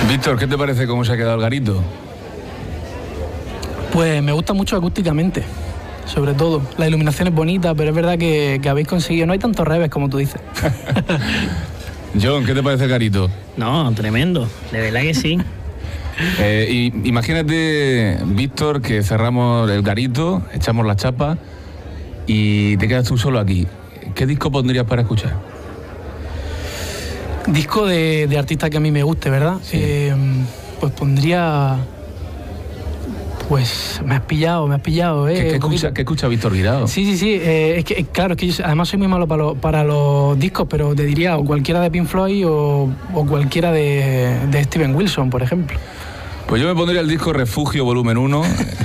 Víctor, ¿qué te parece cómo se ha quedado el garito? Pues me gusta mucho acústicamente, sobre todo. La iluminación es bonita, pero es verdad que habéis conseguido... No hay tantos revés como tú dices. John, ¿qué te parece el garito? No, tremendo, de verdad que sí. Imagínate, Víctor, que cerramos el garito, echamos la chapa y te quedas tú solo aquí. ¿Qué disco pondrías para escuchar? Disco de artista que a mí me guste, ¿verdad? Sí. Pues pondría... Pues me has pillado, ¿eh? ¿Qué escucha Víctor Guirao? Sí. Es que, claro, es que yo además soy muy malo para los discos, pero te diría o cualquiera de Pink Floyd o cualquiera de Steven Wilson, por ejemplo. Pues yo me pondría el disco Refugio Volumen 1.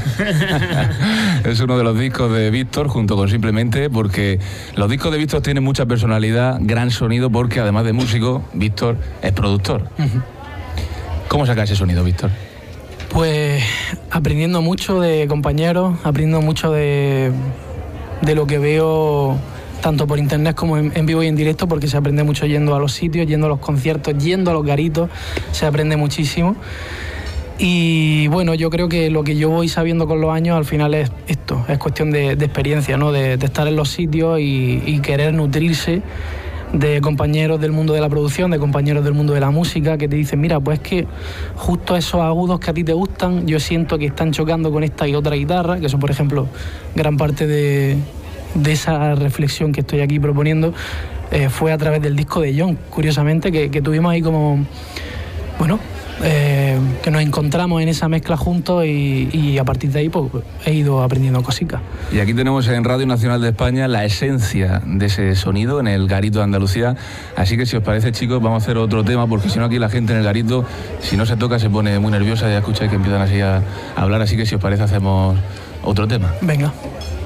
Es uno de los discos de Víctor, junto con Simplemente, porque los discos de Víctor tienen mucha personalidad, gran sonido, porque además de músico, Víctor es productor. Uh-huh. ¿Cómo saca ese sonido, Víctor? Pues aprendiendo mucho de compañeros, aprendiendo mucho de lo que veo tanto por internet como en vivo y en directo, porque se aprende mucho yendo a los sitios, yendo a los conciertos, yendo a los garitos, se aprende muchísimo. Y bueno, yo creo que lo que yo voy sabiendo con los años al final es esto, es cuestión de experiencia, ¿no? De estar en los sitios y querer nutrirse de compañeros del mundo de la producción, de compañeros del mundo de la música, que te dicen, mira, pues es que justo esos agudos que a ti te gustan, yo siento que están chocando con esta y otra guitarra, que son, por ejemplo, gran parte de esa reflexión que estoy aquí proponiendo, fue a través del disco de John, curiosamente, que tuvimos ahí como, bueno, que nos encontramos en esa mezcla juntos y a partir de ahí pues he ido aprendiendo cositas. Y aquí tenemos en Radio Nacional de España la esencia de ese sonido en el Garito de Andalucía, así que si os parece, chicos, vamos a hacer otro tema, porque si no aquí la gente en el garito, si no se toca, se pone muy nerviosa, ya escucháis que empiezan así a hablar, así que si os parece hacemos otro tema. Venga.